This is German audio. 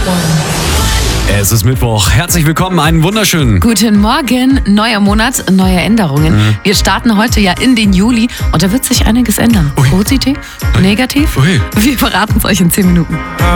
Es ist Mittwoch. Herzlich willkommen, einen wunderschönen. Guten Morgen, neuer Monat, neue Änderungen. Wir starten heute ja in den Juli und da wird sich einiges ändern. Ui. Positiv, negativ? Ui. Wir verraten es euch in 10 Minuten.